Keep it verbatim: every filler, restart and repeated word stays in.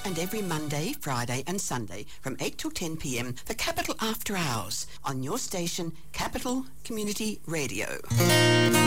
and every Monday, Friday and Sunday from eight till ten p m for Capital After Hours on your station, Capital Community Radio.